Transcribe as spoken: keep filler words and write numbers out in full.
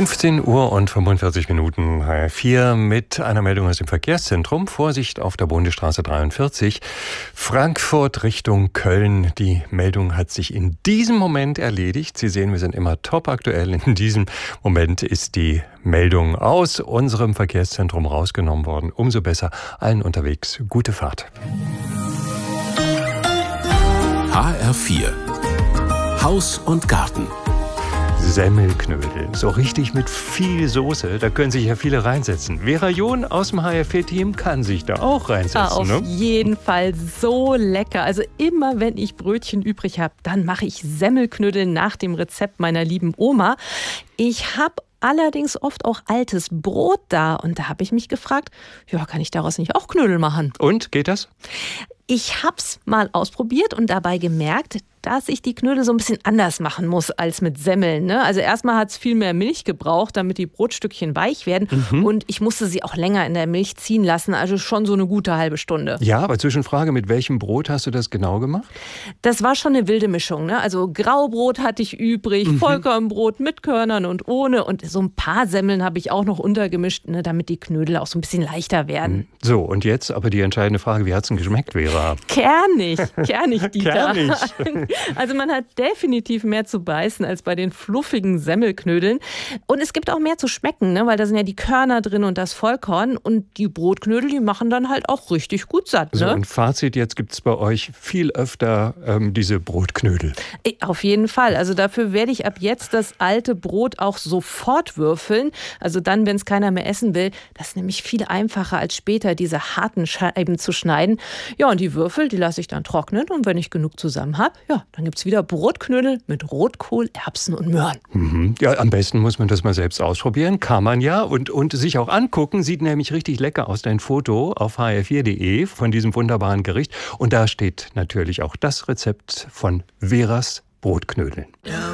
fünfzehn Uhr und fünfundvierzig Minuten, H R vier mit einer Meldung aus dem Verkehrszentrum. Vorsicht auf der Bundesstraße dreiundvierzig, Frankfurt Richtung Köln. Die Meldung hat sich in diesem Moment erledigt. Sie sehen, wir sind immer top aktuell. In diesem Moment ist die Meldung aus unserem Verkehrszentrum rausgenommen worden. Umso besser. Allen unterwegs gute Fahrt. H R vier Haus und Garten. Semmelknödel, so richtig mit viel Soße, da können sich ja viele reinsetzen. Vera John aus dem H R vier Team kann sich da auch reinsetzen. Ah, auf ne? jeden Fall so lecker. Also immer, wenn ich Brötchen übrig habe, dann mache ich Semmelknödel nach dem Rezept meiner lieben Oma. Ich habe allerdings oft auch altes Brot da und da habe ich mich gefragt, ja, kann ich daraus nicht auch Knödel machen? Und, geht das? Ich hab's mal ausprobiert und dabei gemerkt, dass ich die Knödel so ein bisschen anders machen muss als mit Semmeln. Ne? Also erstmal hat es viel mehr Milch gebraucht, damit die Brotstückchen weich werden. Mhm. Und ich musste sie auch länger in der Milch ziehen lassen, also schon so eine gute halbe Stunde. Ja, aber Zwischenfrage, mit welchem Brot hast du das genau gemacht? Das war schon eine wilde Mischung. Ne? Also Graubrot hatte ich übrig, mhm. Vollkornbrot mit Körnern und ohne. Und so ein paar Semmeln habe ich auch noch untergemischt, ne, damit die Knödel auch so ein bisschen leichter werden. So, und jetzt aber die entscheidende Frage, wie hat es denn geschmeckt, Vera? Kernig, kernig, Dieter. Kernig. Also man hat definitiv mehr zu beißen als bei den fluffigen Semmelknödeln. Und es gibt auch mehr zu schmecken, ne? Weil da sind ja die Körner drin und das Vollkorn. Und die Brotknödel, die machen dann halt auch richtig gut satt. Ne? So, und Fazit, jetzt gibt es bei euch viel öfter ähm, diese Brotknödel. Auf jeden Fall. Also dafür werde ich ab jetzt das alte Brot auch sofort würfeln. Also dann, wenn es keiner mehr essen will. Das ist nämlich viel einfacher als später, diese harten Scheiben zu schneiden. Ja, und die Würfel, die lasse ich dann trocknen. Und wenn ich genug zusammen habe, ja, dann gibt es wieder Brotknödel mit Rotkohl, Erbsen und Möhren. Mhm. Ja, am besten muss man das mal selbst ausprobieren. Kann man ja. Und, und sich auch angucken. Sieht nämlich richtig lecker aus. Dein Foto auf h r vier punkt de von diesem wunderbaren Gericht. Und da steht natürlich auch das Rezept von Veras Brotknödeln. Ja.